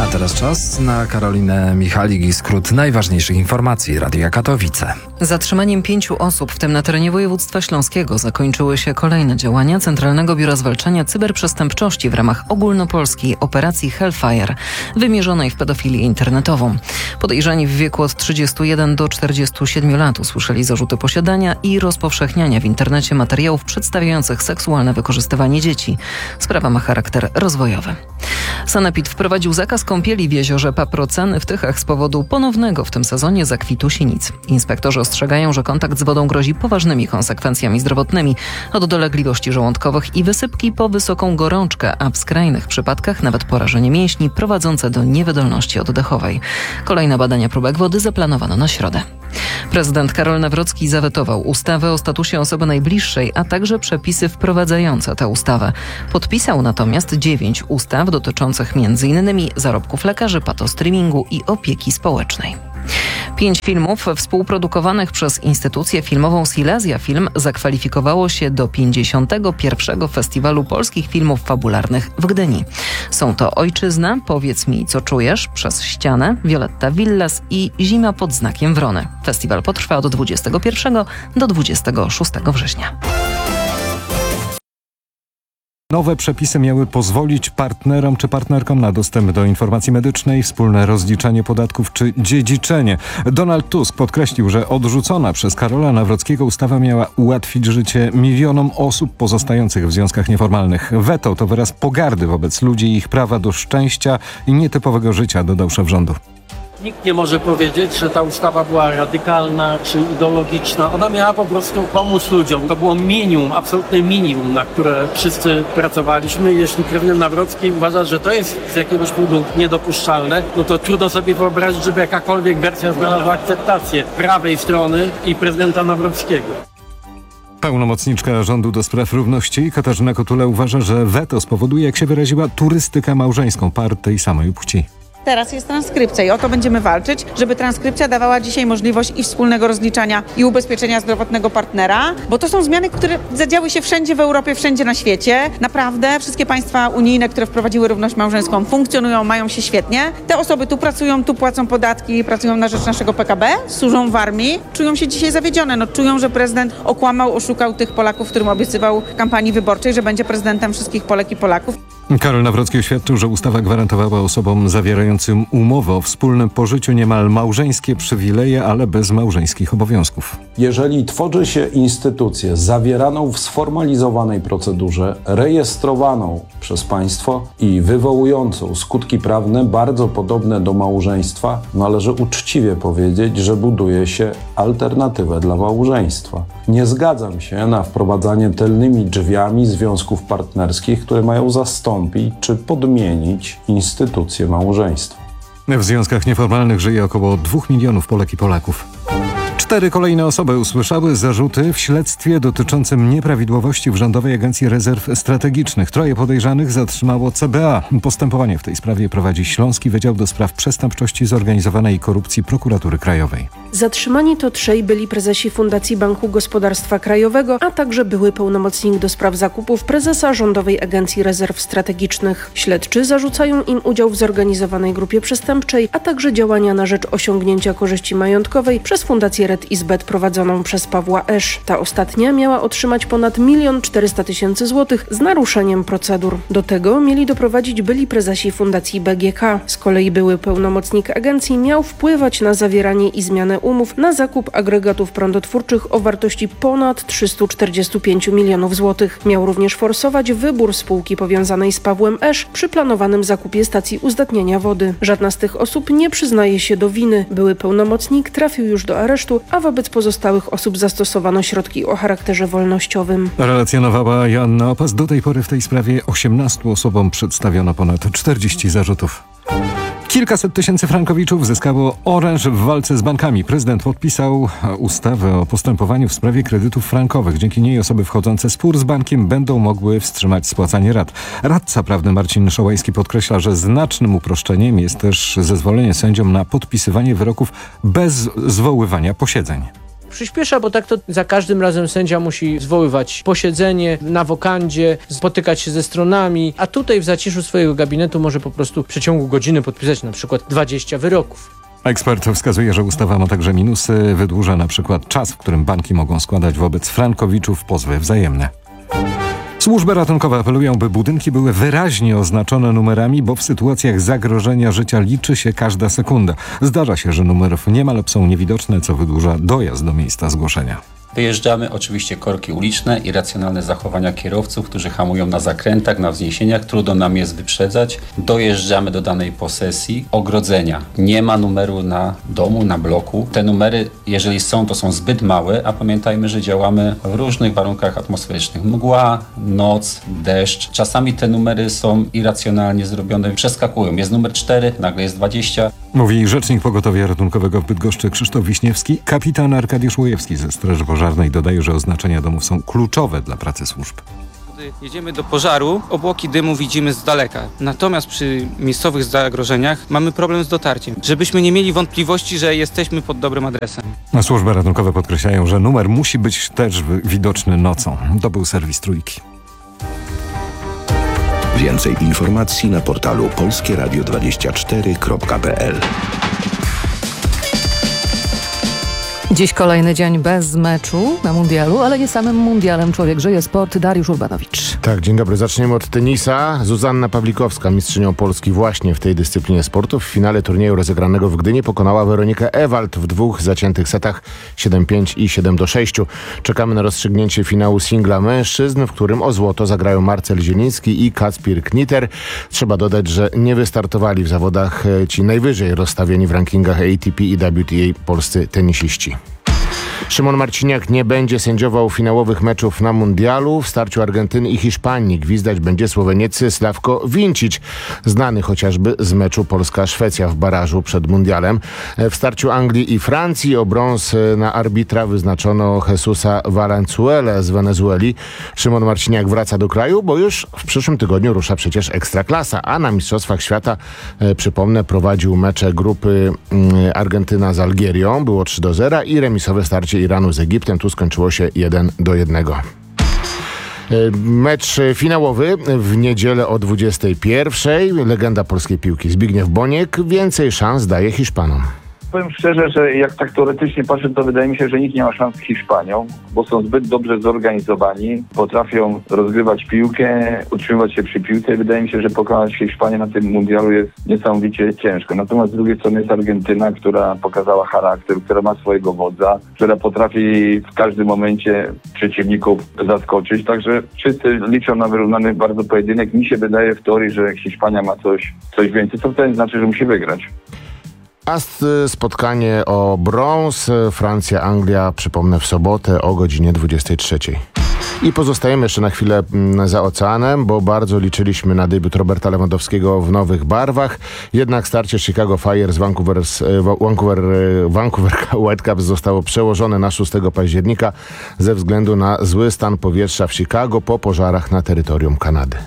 A teraz czas na Karolinę Michalik i skrót najważniejszych informacji Radia Katowice. Zatrzymaniem 5 osób, w tym na terenie województwa śląskiego, zakończyły się kolejne działania Centralnego Biura Zwalczania Cyberprzestępczości w ramach ogólnopolskiej operacji Hellfire, wymierzonej w pedofilię internetową. Podejrzani w wieku od 31 do 47 lat usłyszeli zarzuty posiadania i rozpowszechniania w internecie materiałów przedstawiających seksualne wykorzystywanie dzieci. Sprawa ma charakter rozwojowy. Sanepid wprowadził zakaz kąpieli w jeziorze Paproceny w Tychach z powodu ponownego w tym sezonie zakwitu sinic. Inspektorzy ostrzegają, że kontakt z wodą grozi poważnymi konsekwencjami zdrowotnymi, od dolegliwości żołądkowych i wysypki po wysoką gorączkę, a w skrajnych przypadkach nawet porażenie mięśni prowadzące do niewydolności oddechowej. Kolejne badania próbek wody zaplanowano na środę. Prezydent Karol Nawrocki zawetował ustawę o statusie osoby najbliższej, a także przepisy wprowadzające tę ustawę. Podpisał natomiast 9 ustaw dotyczących m.in. zarobków lekarzy, patostreamingu i opieki społecznej. 5 filmów współprodukowanych przez instytucję filmową Silesia Film zakwalifikowało się do 51. Festiwalu Polskich Filmów Fabularnych w Gdyni. Są to Ojczyzna, Powiedz mi, co czujesz, Przez ścianę, Violetta Villas i Zima pod znakiem wrony. Festiwal potrwa od 21 do 26 września. Nowe przepisy miały pozwolić partnerom czy partnerkom na dostęp do informacji medycznej, wspólne rozliczanie podatków czy dziedziczenie. Donald Tusk podkreślił, że odrzucona przez Karola Nawrockiego ustawa miała ułatwić życie milionom osób pozostających w związkach nieformalnych. Weto to wyraz pogardy wobec ludzi i ich prawa do szczęścia i nietypowego życia, dodał szef rządu. Nikt nie może powiedzieć, że ta ustawa była radykalna czy ideologiczna. Ona miała po prostu pomóc ludziom. To było minimum, absolutne minimum, na które wszyscy pracowaliśmy. Jeśli prezydent Nawrocki uważa, że to jest z jakiegoś powodu niedopuszczalne, no to trudno sobie wyobrazić, żeby jakakolwiek wersja znalazła akceptację prawej strony i prezydenta Nawrockiego. Pełnomocniczka rządu do spraw równości Katarzyna Kotula uważa, że weto spowoduje, jak się wyraziła, turystykę małżeńską par tej samej płci. Teraz jest transkrypcja i o to będziemy walczyć, żeby transkrypcja dawała dzisiaj możliwość i wspólnego rozliczania i ubezpieczenia zdrowotnego partnera, bo to są zmiany, które zadziały się wszędzie w Europie, wszędzie na świecie. Naprawdę wszystkie państwa unijne, które wprowadziły równość małżeńską, funkcjonują, mają się świetnie. Te osoby tu pracują, tu płacą podatki, pracują na rzecz naszego PKB, służą w armii, czują się dzisiaj zawiedzione. No, czują, że prezydent okłamał, oszukał tych Polaków, którym obiecywał w kampanii wyborczej, że będzie prezydentem wszystkich Polek i Polaków. Karol Nawrocki oświadczył, że ustawa gwarantowała osobom zawierającym umowę o wspólnym pożyciu niemal małżeńskie przywileje, ale bez małżeńskich obowiązków. Jeżeli tworzy się instytucję zawieraną w sformalizowanej procedurze, rejestrowaną przez państwo i wywołującą skutki prawne bardzo podobne do małżeństwa, należy uczciwie powiedzieć, że buduje się alternatywę dla małżeństwa. Nie zgadzam się na wprowadzanie tylnymi drzwiami związków partnerskich, które mają zastąpić czy podmienić instytucję małżeństwa. W związkach nieformalnych żyje około 2 milionów Polek i Polaków. 4 kolejne osoby usłyszały zarzuty w śledztwie dotyczącym nieprawidłowości w Rządowej Agencji Rezerw Strategicznych. 3 podejrzanych zatrzymało CBA. Postępowanie w tej sprawie prowadzi Śląski Wydział do Spraw Przestępczości Zorganizowanej i Korupcji Prokuratury Krajowej. Zatrzymani to 3 byli prezesi Fundacji Banku Gospodarstwa Krajowego, a także były pełnomocnik do spraw zakupów prezesa Rządowej Agencji Rezerw Strategicznych. Śledczy zarzucają im udział w zorganizowanej grupie przestępczej, a także działania na rzecz osiągnięcia korzyści majątkowej przez Fundację Red Izbet prowadzoną przez Pawła Esz. Ta ostatnia miała otrzymać ponad 1 400 000 złotych z naruszeniem procedur. Do tego mieli doprowadzić byli prezesi Fundacji BGK. Z kolei były pełnomocnik agencji miał wpływać na zawieranie i zmianę umów na zakup agregatów prądotwórczych o wartości ponad 345 milionów złotych. Miał również forsować wybór spółki powiązanej z Pawłem Esz przy planowanym zakupie stacji uzdatniania wody. Żadna z tych osób nie przyznaje się do winy. Były pełnomocnik trafił już do aresztu, a wobec pozostałych osób zastosowano środki o charakterze wolnościowym. Relacjonowała Joanna Opas. Do tej pory w tej sprawie 18 osobom przedstawiono ponad 40 zarzutów. Kilkaset tysięcy frankowiczów zyskało oręż w walce z bankami. Prezydent podpisał ustawę o postępowaniu w sprawie kredytów frankowych. Dzięki niej osoby wchodzące w spór z bankiem będą mogły wstrzymać spłacanie rat. Radca prawny Marcin Szołajski podkreśla, że znacznym uproszczeniem jest też zezwolenie sędziom na podpisywanie wyroków bez zwoływania posiedzeń. przyspiesza, bo tak to za każdym razem sędzia musi zwoływać posiedzenie na wokandzie, spotykać się ze stronami, a tutaj w zaciszu swojego gabinetu może po prostu w przeciągu godziny podpisać na przykład 20 wyroków. Ekspert wskazuje, że ustawa ma także minusy. Wydłuża na przykład czas, w którym banki mogą składać wobec frankowiczów pozwy wzajemne. Służby ratunkowe apelują, by budynki były wyraźnie oznaczone numerami, bo w sytuacjach zagrożenia życia liczy się każda sekunda. Zdarza się, że numerów nie ma lub są niewidoczne, co wydłuża dojazd do miejsca zgłoszenia. Wyjeżdżamy, oczywiście korki uliczne, irracjonalne zachowania kierowców, którzy hamują na zakrętach, na wzniesieniach, trudno nam jest wyprzedzać. Dojeżdżamy do danej posesji, ogrodzenia. Nie ma numeru na domu, na bloku. Te numery, jeżeli są, to są zbyt małe, a pamiętajmy, że działamy w różnych warunkach atmosferycznych. Mgła, noc, deszcz. Czasami te numery są irracjonalnie zrobione, przeskakują. Jest numer 4, nagle jest 20. Mówi rzecznik pogotowia ratunkowego w Bydgoszczy Krzysztof Wiśniewski. Kapitan Arkadiusz Łojewski ze Straży Pożarnej dodaje, że oznaczenia domów są kluczowe dla pracy służb. Gdy jedziemy do pożaru, obłoki dymu widzimy z daleka. Natomiast przy miejscowych zagrożeniach mamy problem z dotarciem. Żebyśmy nie mieli wątpliwości, że jesteśmy pod dobrym adresem. Służby ratunkowe podkreślają, że numer musi być też widoczny nocą. To był serwis Trójki. Więcej informacji na portalu polskieradio24.pl. Dziś kolejny dzień bez meczu na mundialu, ale nie samym mundialem człowiek żyje. Sport, Dariusz Urbanowicz. Tak, dzień dobry. Zaczniemy od tenisa. Zuzanna Pawlikowska, mistrzynią Polski właśnie w tej dyscyplinie sportu, w finale turnieju rozegranego w Gdyni pokonała Weronikę Ewald w 2 zaciętych setach 7-5 i 7-6. Czekamy na rozstrzygnięcie finału singla mężczyzn, w którym o złoto zagrają Marcel Zieliński i Kacper Kniter. Trzeba dodać, że nie wystartowali w zawodach ci najwyżej rozstawieni w rankingach ATP i WTA polscy tenisiści. Szymon Marciniak nie będzie sędziował finałowych meczów na mundialu. W starciu Argentyny i Hiszpanii gwizdać będzie Słoweniec Slavko Vincic, znany chociażby z meczu Polska-Szwecja w barażu przed mundialem. W starciu Anglii i Francji o brąz na arbitra wyznaczono Jesusa Valenzuelę z Wenezueli. Szymon Marciniak wraca do kraju, bo już w przyszłym tygodniu rusza przecież Ekstraklasa, a na Mistrzostwach Świata, przypomnę, prowadził mecze grupy Argentyna z Algierią. Było 3-0 i remisowe starcie Iranu z Egiptem. Tu skończyło się 1-1. Mecz finałowy w niedzielę o 21:00. Legenda polskiej piłki Zbigniew Boniek więcej szans daje Hiszpanom. Powiem szczerze, że jak tak teoretycznie patrzę, to wydaje mi się, że nikt nie ma szans z Hiszpanią, bo są zbyt dobrze zorganizowani, potrafią rozgrywać piłkę, utrzymywać się przy piłce i wydaje mi się, że pokonać Hiszpanię na tym mundialu jest niesamowicie ciężko. Natomiast z drugiej strony jest Argentyna, która pokazała charakter, która ma swojego wodza, która potrafi w każdym momencie przeciwników zaskoczyć, także wszyscy liczą na wyrównany bardzo pojedynek. Mi się wydaje w teorii, że Hiszpania ma coś więcej, co wtedy znaczy, że musi wygrać. A spotkanie o brąz Francja-Anglia, przypomnę, w sobotę o godzinie 23:00. I pozostajemy jeszcze na chwilę za oceanem, bo bardzo liczyliśmy na debiut Roberta Lewandowskiego w nowych barwach. Jednak starcie Chicago Fire z Vancouver Whitecaps zostało przełożone na 6 października ze względu na zły stan powietrza w Chicago po pożarach na terytorium Kanady.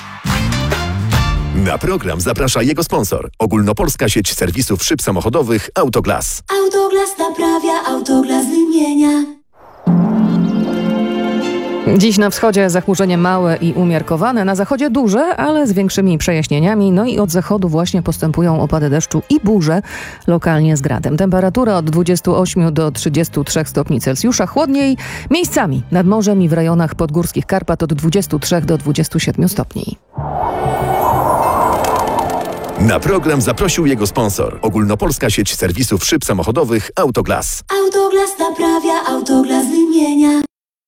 Na program zaprasza jego sponsor. Ogólnopolska sieć serwisów szyb samochodowych Autoglas. Autoglas naprawia, Autoglas wymienia. Dziś na wschodzie zachmurzenie małe i umiarkowane, na zachodzie duże, ale z większymi przejaśnieniami. No i od zachodu właśnie postępują opady deszczu i burze, lokalnie z gradem. Temperatura od 28 do 33 stopni Celsjusza, chłodniej miejscami nad morzem i w rejonach podgórskich Karpat od 23 do 27 stopni. Na program zaprosił jego sponsor. Ogólnopolska sieć serwisów szyb samochodowych Autoglas. Autoglas naprawia, Autoglas wymienia.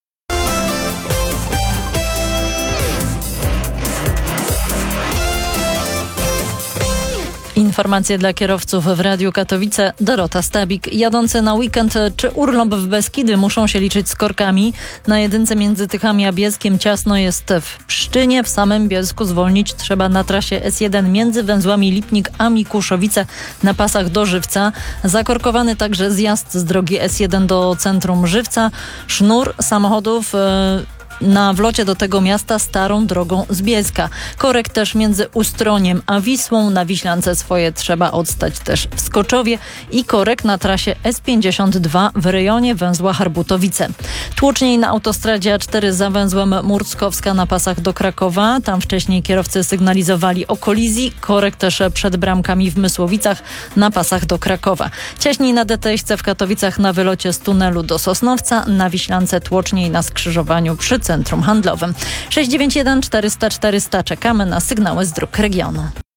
Informacje dla kierowców w Radiu Katowice. Dorota Stabik. Jadący na weekend czy urlop w Beskidy muszą się liczyć z korkami. Na jedynce między Tychami a Bielskiem ciasno jest w Pszczynie. W samym Bielsku zwolnić trzeba na trasie S1 między węzłami Lipnik a Mikuszowice na pasach do Żywca. Zakorkowany także zjazd z drogi S1 do centrum Żywca. Sznur samochodów na wlocie do tego miasta starą drogą z Bielska. Korek też między Ustroniem a Wisłą. Na Wiślance swoje trzeba odstać też w Skoczowie i korek na trasie S52 w rejonie węzła Harbutowice. Tłoczniej na autostradzie A4 za węzłem Murckowska na pasach do Krakowa. Tam wcześniej kierowcy sygnalizowali o kolizji. Korek też przed bramkami w Mysłowicach na pasach do Krakowa. Ciaśniej na DTS-ce w Katowicach na wylocie z tunelu do Sosnowca. Na Wiślance tłoczniej na skrzyżowaniu przy centrum handlowym. 691 400 400. Czekamy na sygnały z dróg regionu.